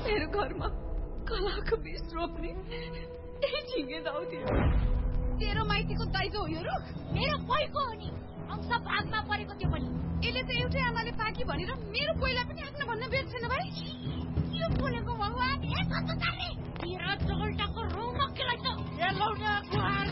मेरो घरमा कलाको बीज रोप्ने झिङ्गे दाउ थियो। तेरो माइतीको दाइजो हो यो रुख? मेरो कोहीको हो नि, अंश भागमा परेको थियो पनि। यसले त एउटै आमाले पाकी भनेर मेरो कोइला पनि आफ्नो भन्न बेर्छेन भाइ। यो बोलेको भगवान एक हप्ता तार्ने तेरा जगल्टाको रौमा केलाई त ए लौना गुहार